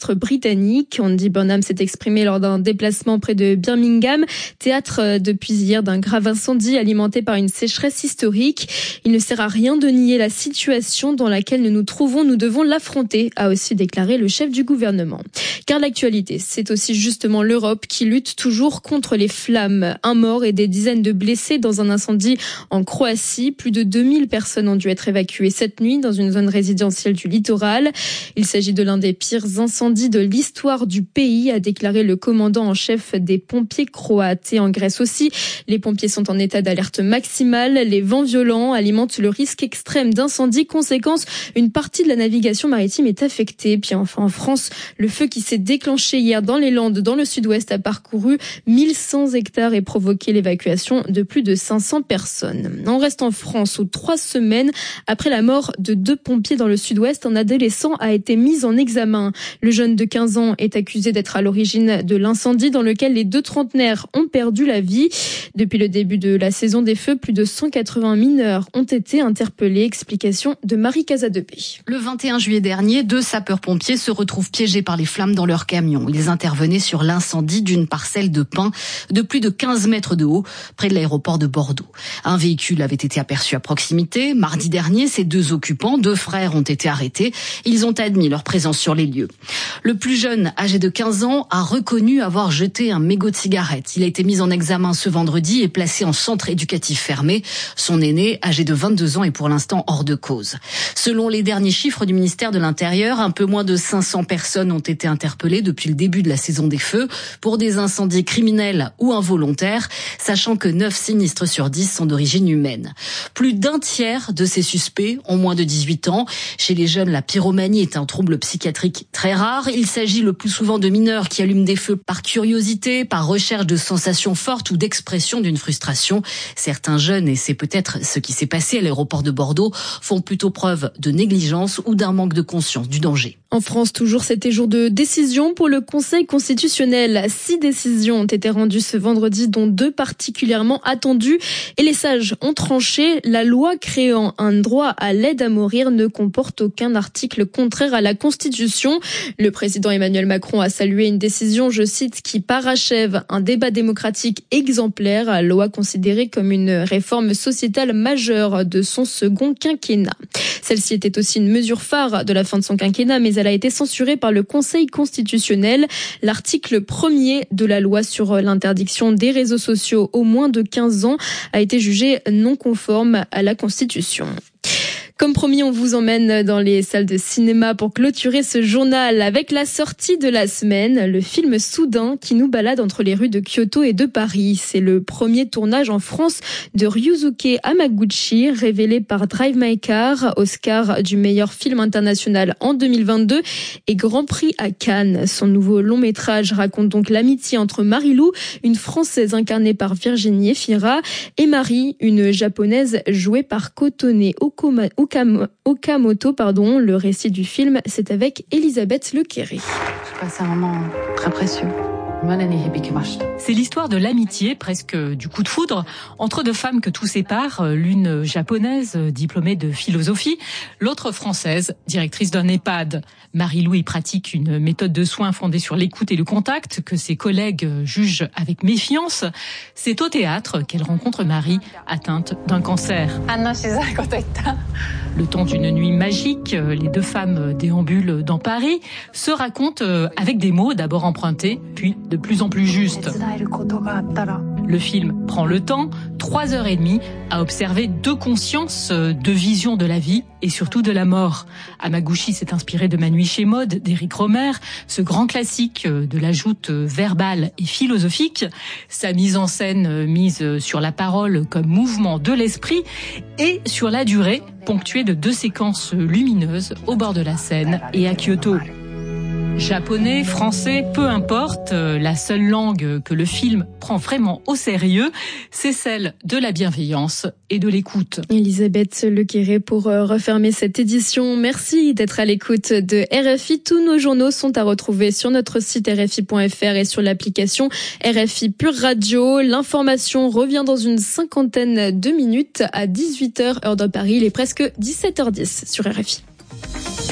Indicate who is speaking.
Speaker 1: ministre britannique. Andy Burnham s'est exprimé lors d'un déplacement près de Birmingham, théâtre depuis hier d'un grave incendie alimenté par une sécheresse historique. Il ne sert à rien de nier la situation dans laquelle nous nous trouvons, nous devons l'affronter, a aussi déclaré le chef du gouvernement. Car l'actualité, c'est aussi justement l'Europe qui lutte toujours contre les flammes. Un mort et des dizaines de blessés dans un incendie en Croatie. Plus de 2000 personnes ont dû être évacuées cette nuit dans une zone résidentielle du littoral. Il s'agit de l'un des pires incendies de l'histoire du pays, a déclaré le commandant en chef des pompiers croates. Et en Grèce aussi, les pompiers sont en état d'alerte maximale. Les vents violents alimentent le risque extrême d'incendie. Conséquence, une partie de la navigation maritime est affectée. Puis enfin en France, le feu qui s'est déclenché hier dans les Landes, dans le sud-ouest, a parcouru 1100 hectares et provoqué l'évacuation de plus de 500 personnes. On reste en France où 3 semaines après la mort de 2 pompiers dans le sud-ouest, un adolescent a été mis en examen. Le jeune de 15 ans est accusé d'être à l'origine de l'incendie dans lequel les 2 trentenaires ont perdu la vie. Depuis le début de la saison des feux, plus de 180 mineurs ont été interpellés. Explication de Marie Casadepé.
Speaker 2: Le 21 juillet dernier, 2 sapeurs-pompiers se retrouvent piégés par les flammes dans leur camion. Ils intervenaient sur l'incendie d'une parcelle de pin de plus de 15 mètres de haut près de l'aéroport de Bordeaux. Un véhicule avait été aperçu à proximité. Mardi dernier, ces 2 occupants, 2 frères, ont été arrêtés. Ils ont admis leur présence sur les lieux. Le plus jeune, âgé de 15 ans, a reconnu avoir jeté un mégot de cigarette. Il a été mis en examen ce vendredi et placé en centre éducatif fermé. Son aîné, âgé de 22 ans, est pour l'instant hors de cause. Selon les derniers chiffres du ministère de l'Intérieur, un peu moins de 500 personnes ont été interpellées depuis le début de la saison des feux pour des incendies criminels ou involontaires, sachant que 9 sinistres sur 10 sont d'origine humaine. Plus d'un tiers de ces suspects ont moins de 18 ans. Chez les jeunes, la pyromanie est un trouble psychiatrique très rare. Il s'agit le plus souvent de mineurs qui allument des feux par curiosité, par recherche de sensations fortes ou d'expression d'une frustration. Certains jeunes, et c'est peut-être ce qui s'est passé à l'aéroport de Bordeaux, font plutôt preuve de négligence ou d'un manque de conscience du danger.
Speaker 1: En France, toujours, c'était jour de décision pour le Conseil constitutionnel. 6 décisions ont été rendues ce vendredi, dont 2 particulièrement attendues. Et les sages ont tranché. La loi créant un droit à l'aide à mourir ne comporte aucun article contraire à la Constitution. Le président Emmanuel Macron a salué une décision, je cite, qui parachève un débat démocratique exemplaire. Loi considérée comme une réforme sociétale majeure de son second quinquennat. Celle-ci était aussi une mesure phare de la fin de son quinquennat, mais elle a été censurée par le Conseil constitutionnel. L'article 1er de la loi sur l'interdiction des réseaux sociaux aux moins de 15 ans a été jugé non conforme à la Constitution. Comme promis, on vous emmène dans les salles de cinéma pour clôturer ce journal avec la sortie de la semaine, le film Soudain qui nous balade entre les rues de Kyoto et de Paris. C'est le premier tournage en France de Ryusuke Hamaguchi, révélé par Drive My Car, Oscar du meilleur film international en 2022 et Grand Prix à Cannes. Son nouveau long métrage raconte donc l'amitié entre Marie-Lou, une Française incarnée par Virginie Efira, et Marie, une Japonaise jouée par Kotone Okamoto. Le récit du film, c'est avec Elisabeth Lequéré.
Speaker 3: Je passe un moment très précieux.
Speaker 4: C'est l'histoire de l'amitié, presque du coup de foudre, entre 2 femmes que tout sépare, l'une japonaise, diplômée de philosophie, l'autre française, directrice d'un EHPAD. Marie-Lou y pratique une méthode de soins fondée sur l'écoute et le contact, que ses collègues jugent avec méfiance. C'est au théâtre qu'elle rencontre Marie, atteinte d'un cancer. Le temps d'une nuit magique, les 2 femmes déambulent dans Paris, se racontent avec des mots d'abord empruntés, puis de plus en plus justes. Le film prend le temps, 3h30, à observer 2 consciences, 2 visions de la vie et surtout de la mort. Hamaguchi s'est inspiré de Ma nuit chez Maud d'Éric Rohmer, ce grand classique de la joute verbale et philosophique. Sa mise en scène mise sur la parole comme mouvement de l'esprit et sur la durée, ponctuée de 2 séquences lumineuses au bord de la Seine et à Kyoto. Japonais, français, peu importe, la seule langue que le film prend vraiment au sérieux, c'est celle de la bienveillance et de l'écoute.
Speaker 1: Elisabeth Lequéré pour refermer cette édition. Merci d'être à l'écoute de RFI. Tous nos journaux sont à retrouver sur notre site RFI.fr et sur l'application RFI Pure Radio. L'information revient dans une 50aine de minutes à 18h heure de Paris. Il est presque 17h10 sur RFI.